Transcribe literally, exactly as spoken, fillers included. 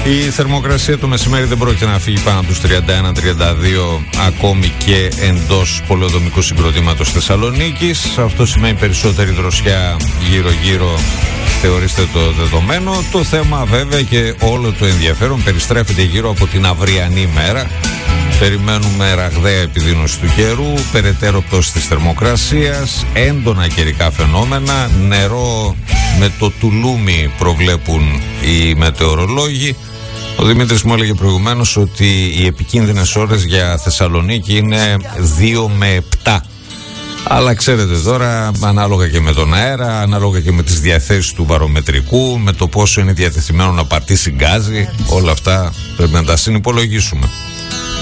Η θερμοκρασία το μεσημέρι δεν πρόκειται να φύγει πάνω από τους τριάντα ένα τριάντα δύο ακόμη και εντός πολεοδομικού συγκροτήματος Θεσσαλονίκης. Αυτό σημαίνει περισσότερη δροσιά γύρω-γύρω, θεωρήστε το δεδομένο. Το θέμα βέβαια και όλο το ενδιαφέρον περιστρέφεται γύρω από την αυριανή μέρα. Περιμένουμε ραγδαία επιδείνωση του καιρού, περαιτέρω πτώση της θερμοκρασίας, έντονα καιρικά φαινόμενα, νερό με το τουλούμι προβλέπουν οι μετεωρολόγοι. Ο Δημήτρης μου έλεγε προηγουμένως ότι οι επικίνδυνες ώρες για Θεσσαλονίκη είναι δύο με επτά. Αλλά ξέρετε τώρα, ανάλογα και με τον αέρα, ανάλογα και με τις διαθέσεις του βαρομετρικού, με το πόσο είναι διατεθειμένο να πατήσει γκάζι, όλα αυτά πρέπει να τα συνυπολογίσουμε.